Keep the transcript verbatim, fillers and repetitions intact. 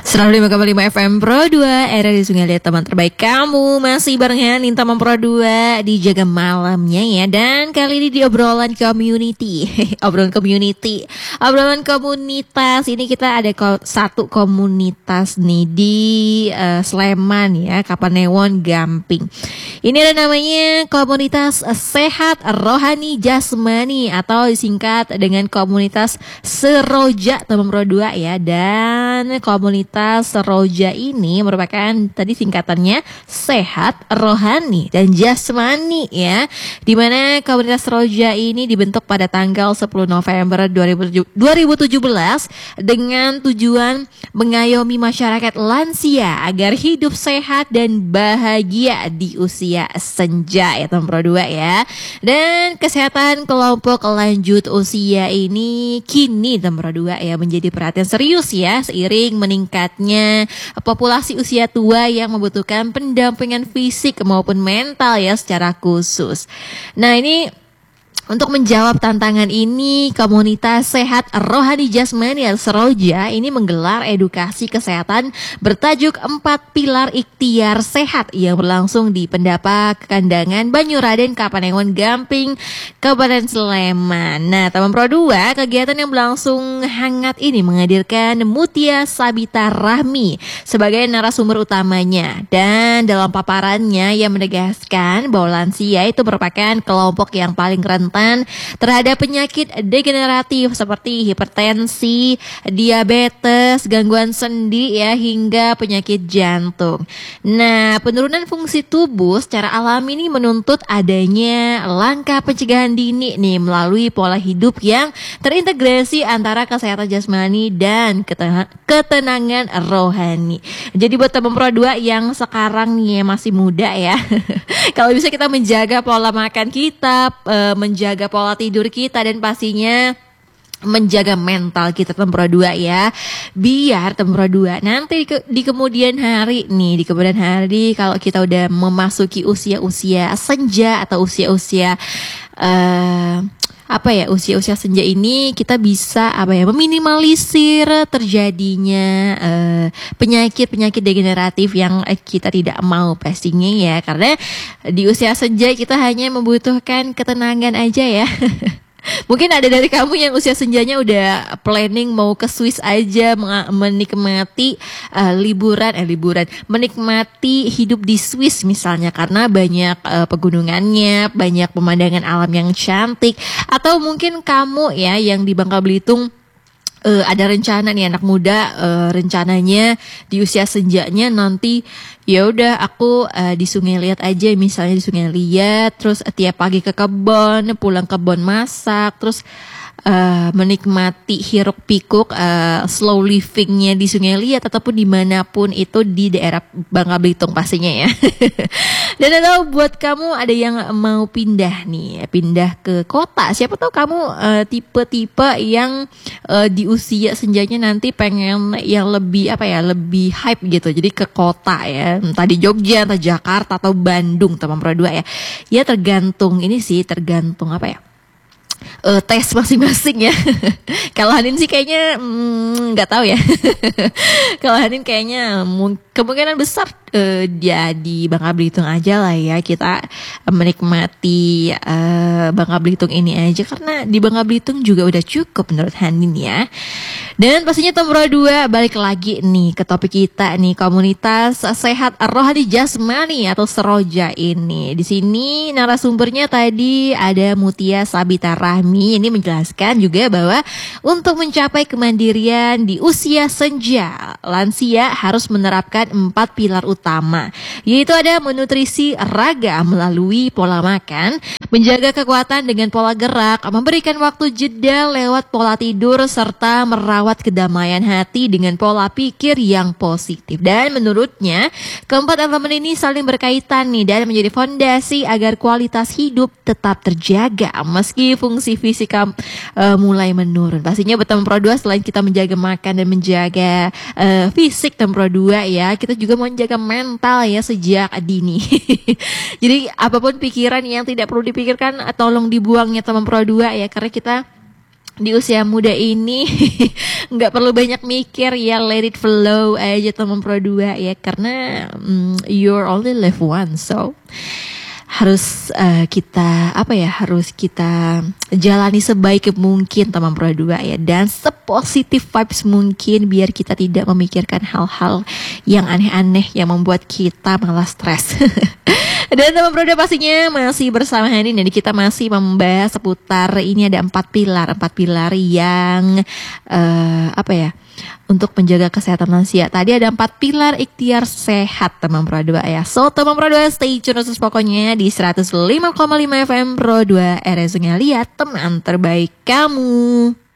seratus lima koma lima F M Pro dua, era di Sungai Liat, teman terbaik kamu. Masih barengan Intan Pro dua di Jaga Malamnya ya. Dan kali ini di obrolan community Obrolan community Obrolan komunitas. Ini kita ada ko- satu komunitas nih di uh, Sleman ya, Kapanewon Gamping. Ini ada namanya komunitas sehat rohani jasmani, atau disingkat dengan komunitas Seroja teman Pro dua ya. Dan komunitas Seroja ini merupakan tadi singkatannya sehat, rohani, dan jasmani ya. Dimana komunitas Seroja ini dibentuk pada tanggal sepuluh November dua ribu tujuh belas dengan tujuan mengayomi masyarakat lansia agar hidup sehat dan bahagia di usia senja ya teman Pro dua ya. Dan kesehatan kelompok lanjut usia ini kini teman Pro dua ya menjadi perhatian serius ya, seiring meningkat populasi usia tua yang membutuhkan pendampingan fisik maupun mental ya secara khusus. Nah, ini untuk menjawab tantangan ini, komunitas sehat rohani jasmani atau Seroja ini menggelar edukasi kesehatan bertajuk empat pilar ikhtiar sehat yang berlangsung di Pendapa Kandangan Banyuraden, Kapanewon Gamping, Kabupaten Sleman. Nah, teman Pro dua, kegiatan yang berlangsung hangat ini menghadirkan Mutia Sabita Rahmi sebagai narasumber utamanya. Dan dalam paparannya yang menegaskan bahwa lansia itu merupakan kelompok yang paling rentan terhadap penyakit degeneratif seperti hipertensi, diabetes, gangguan sendi ya, hingga penyakit jantung. Nah, penurunan fungsi tubuh secara alami ini menuntut adanya langkah pencegahan dini nih melalui pola hidup yang terintegrasi antara kesehatan jasmani dan ketenangan rohani. Jadi buat teman Pro dua yang sekarang nih masih muda ya, kalau bisa kita menjaga pola makan kita, menjaga jaga pola tidur kita, dan pastinya menjaga mental kita teman Pro dua ya, biar teman Pro dua nanti ke, di kemudian hari nih di kemudian hari kalau kita udah memasuki usia-usia senja atau usia-usia uh, apa ya usia-usia senja ini, kita bisa apa ya meminimalisir terjadinya uh, penyakit-penyakit degeneratif yang uh, kita tidak mau pastinya ya, karena di usia senja kita hanya membutuhkan ketenangan aja ya. Mungkin ada dari kamu yang usia senjanya udah planning mau ke Swiss aja menikmati uh, liburan eh liburan menikmati hidup di Swiss misalnya, karena banyak uh, pegunungannya, banyak pemandangan alam yang cantik. Atau mungkin kamu ya yang di Bangka Belitung Uh, ada rencana nih anak muda, uh, rencananya di usia senjanya nanti ya udah aku uh, di Sungai Liat aja, misalnya di Sungai Liat, terus uh, tiap pagi ke kebon, pulang kebon masak, terus uh, menikmati hiruk pikuk uh, slow livingnya di Sungai Liat ataupun dimanapun itu di daerah Bangka Belitung pastinya ya. Dan atau buat kamu ada yang mau pindah nih, pindah ke kota. Siapa tahu kamu uh, tipe-tipe yang uh, di usia senjanya nanti pengen yang lebih apa ya, lebih hype gitu. Jadi ke kota ya, entah di Jogja, entah Jakarta atau Bandung teman Pro dua ya. Ya tergantung ini sih, tergantung apa ya, Uh, tes masing-masing ya. Kalau Hanin sih kayaknya nggak mm, tahu ya. Kalau Hanin kayaknya mung- kemungkinan besar uh, dia di Bangka Belitung aja lah ya. Kita menikmati uh, Bangka Belitung ini aja, karena di Bangka Belitung juga udah cukup menurut Hanin ya. Dan pastinya Tom Pro dua balik lagi nih ke topik kita nih, komunitas sehat rohani jasmani atau Seroja ini. Di sini narasumbernya tadi ada Mutia Sabita Rahmi. Ini menjelaskan juga bahwa untuk mencapai kemandirian di usia senja, lansia harus menerapkan empat pilar utama, yaitu ada menutrisi raga melalui pola makan, menjaga kekuatan dengan pola gerak, memberikan waktu jeda lewat pola tidur, serta merawat kedamaian hati dengan pola pikir yang positif. Dan menurutnya keempat elemen ini saling berkaitan nih dan menjadi fondasi agar kualitas hidup tetap terjaga meski fungsi fisik uh, mulai menurun. Pastinya betul Pro dua, selain kita menjaga makan dan menjaga uh, fisik dan Pro dua ya, kita juga mau menjaga mental ya sejak dini. Jadi apapun pikiran yang tidak perlu dipikirkan tolong dibuangnya teman Pro dua ya, karena kita di usia muda ini nggak perlu banyak mikir ya, let it flow aja teman Pro dua ya, karena um, you're only live once, so harus uh, kita apa ya harus kita jalani sebaik mungkin teman Pro dua ya, dan sepositif vibes mungkin biar kita tidak memikirkan hal-hal yang aneh-aneh yang membuat kita malah stres. Dan teman Pro dua pastinya masih bersama Hani, dan kita masih membahas seputar ini, ada empat pilar empat pilar yang uh, apa ya untuk menjaga kesehatan lansia. Tadi ada empat pilar ikhtiar sehat teman Pro dua ya. So teman Pro dua stay tune terus pokoknya di seratus lima koma lima F M Pro dua R S Sungai Liat, teman terbaik kamu.